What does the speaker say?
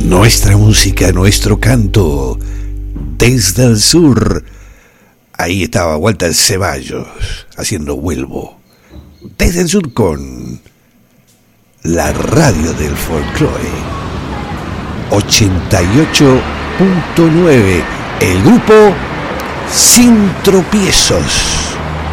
Nuestra música, nuestro canto, desde el sur. Ahí estaba Walter Ceballos haciendo Vuelvo. Desde el sur con la radio del folclore. 88.9. El grupo Sin Tropiezos.